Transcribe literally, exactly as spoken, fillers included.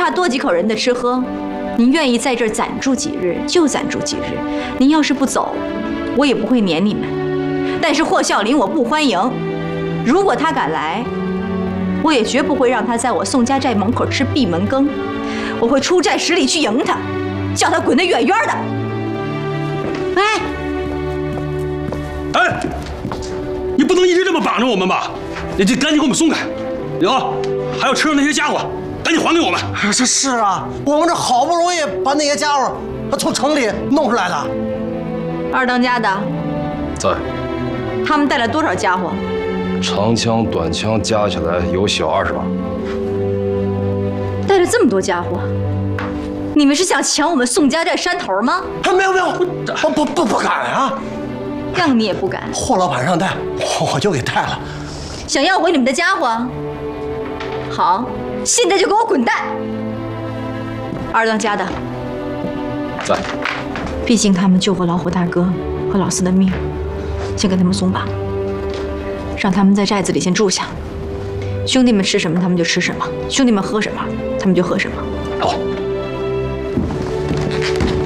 怕多几口人的吃喝，您愿意在这儿暂住几日就暂住几日。您要是不走，我也不会撵你们。但是霍孝林我不欢迎，如果他敢来，我也绝不会让他在我宋家寨门口吃闭门羹。我会出寨十里去迎他，叫他滚得远远的。哎， 哎，你不能一直这么绑着我们吧？你这赶紧给我们松开！有，还有车上那些家伙，赶紧还给我们！ 这是啊，我们这好不容易把那些家伙从城里弄出来的。 二当家的在。 他们带了多少家伙？ 长枪、短枪加起来有小二十把。 带了这么多家伙，你们是想抢我们宋家寨山头吗？ 没有没有，不不不不敢啊！ 让你也不敢。 霍老板让带，我就给带了。 想要回你们的家伙？好，现在就给我滚蛋！二当家的在。 毕竟他们救过老虎大哥和老四的命，先给他们松绑，让他们在寨子里先住下。兄弟们吃什么，他们就吃什么；兄弟们喝什么，他们就喝什么。 好。